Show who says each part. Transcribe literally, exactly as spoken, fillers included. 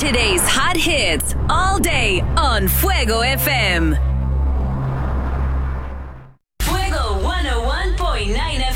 Speaker 1: Today's hot hits all day on Fuego F M. Fuego one oh one point nine